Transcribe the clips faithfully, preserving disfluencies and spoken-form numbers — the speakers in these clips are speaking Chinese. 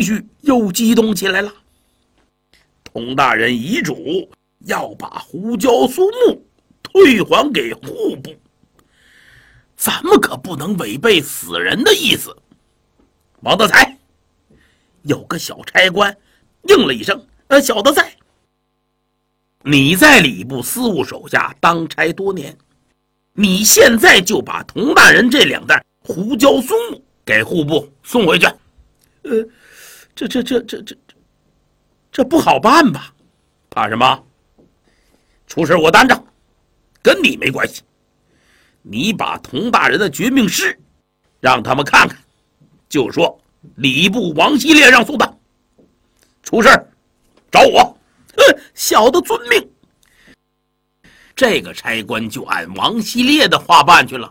绪又激动起来了。佟大人遗嘱要把胡椒苏木退还给户部，咱们可不能违背死人的意思。王德才，有个小差官应了一声：“呃，小的在。”你在礼部司务手下当差多年，你现在就把佟大人这两袋胡椒苏木给户部送回去。呃，这这这这这这不好办吧？怕什么？出事我担着，跟你没关系。你把佟大人的绝命诗让他们看看，就说礼部王希烈让送的。出事找我。哼，小的遵命。这个差官就按王希烈的话办去了。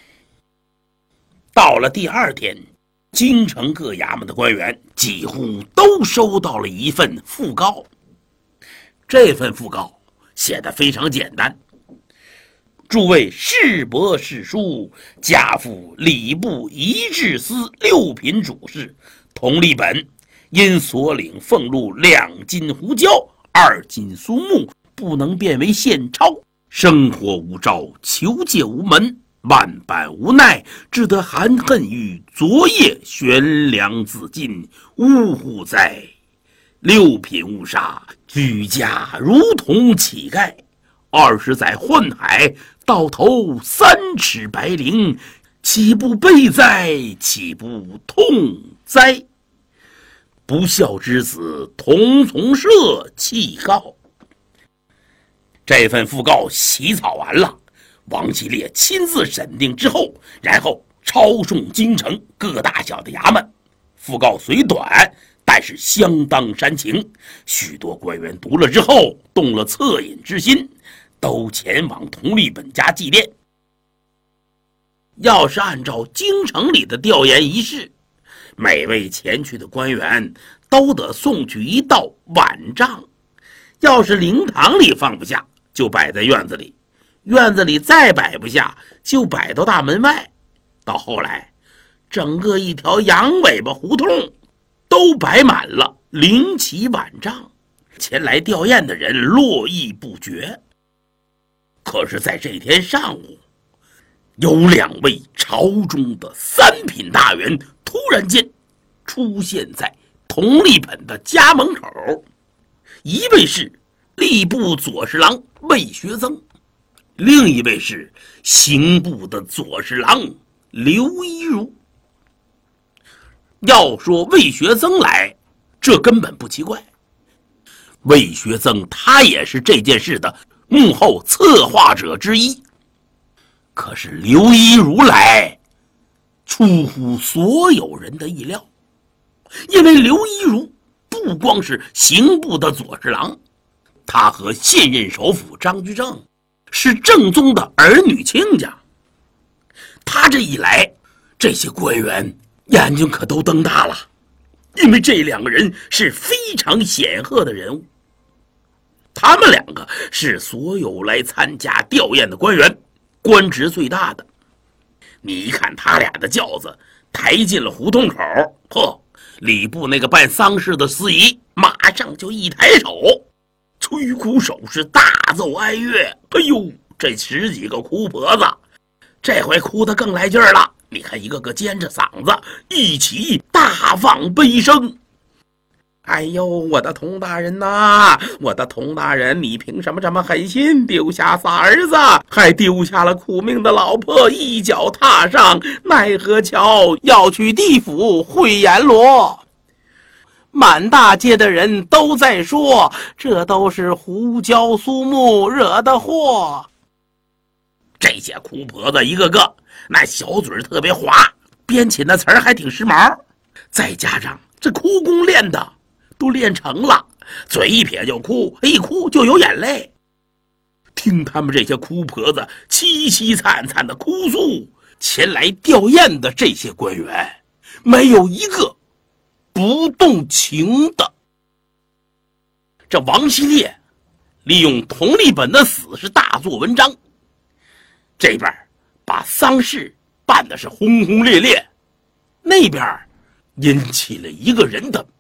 到了第二天，京城各衙门的官员几乎都收到了一份讣告。这份讣告写得非常简单：诸位世伯世叔，家父礼部仪制司六品主事佟立本，因所领俸禄两斤胡椒、二斤苏木不能变为现钞，生活无照，求借无门，万般无奈，只得含恨于昨夜悬梁自尽，呜呼哉！六品误杀，居家如同乞丐，二十载宦海，到头三尺白绫，岂不悲哉？岂不痛哉？不孝之子，同从社弃告。这份讣告起草完了，王希烈亲自审定之后，然后抄送京城各大小的衙门。讣告虽短，但是相当煽情，许多官员读了之后动了恻隐之心，都前往佟立本家祭奠。要是按照京城里的调研仪式，每位前去的官员都得送去一道碗杖，要是灵堂里放不下，就摆在院子里，院子里再摆不下，就摆到大门外。到后来，整个一条羊尾巴胡同都摆满了灵旗碗杖，前来吊唁的人络绎不绝。可是在这天上午，有两位朝中的三品大员突然间出现在佟立本的家门口，一位是吏部左侍郎魏学增，另一位是刑部的左侍郎刘一如。要说魏学增来，这根本不奇怪。魏学增他也是这件事的幕后策划者之一。可是刘一如来出乎所有人的意料，因为刘一如不光是刑部的左侍郎，他和现任首辅张居正是正宗的儿女亲家。他这一来，这些官员眼睛可都瞪大了，因为这两个人是非常显赫的人物。他们两个是所有来参加吊唁的官员官职最大的。你一看他俩的轿子抬进了胡同口，嚯，礼部那个办丧事的司仪马上就一抬手，吹鼓手势，大奏哀乐。哎呦，这十几个哭婆子这回哭得更来劲儿了，你看一个个尖着嗓子一起大放悲声。哎呦，我的佟大人呐，我的佟大人，你凭什么这么狠心，丢下仨儿子，还丢下了苦命的老婆，一脚踏上奈何桥，要去地府会阎罗。满大街的人都在说，这都是胡椒苏木惹的祸。这些哭婆子一个个那小嘴特别滑，编起那词儿还挺时髦，再加上这哭功练的都练成了，嘴一撇就哭，一哭就有眼泪。听他们这些哭婆子凄凄惨惨的哭诉，前来吊唁的这些官员没有一个不动情的。这王希烈利用佟立本的死是大做文章，这边把丧事办的是轰轰烈烈，那边引起了一个人的